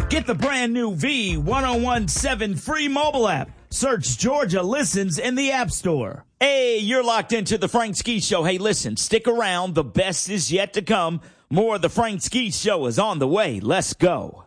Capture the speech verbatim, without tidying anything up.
Get the brand new V ten seventeen free mobile app. Search Georgia Listens in the App Store. Hey, you're locked into the Frank Ski Show. Hey, listen, stick around. The best is yet to come. More of the Frank Ski Show is on the way. Let's go.